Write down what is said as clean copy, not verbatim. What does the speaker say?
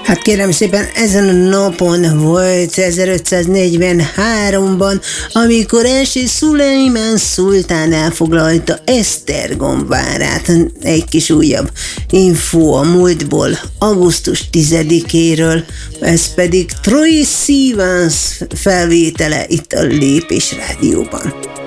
Hát kérem szépen, ezen a napon volt 1543-ban, amikor első Szulejmán szultán elfoglalta Esztergom várát. Egy kis újabb info a múltból, augusztus 10-éről, ez pedig Troye Sivan felvétele itt a Lépés Rádióban.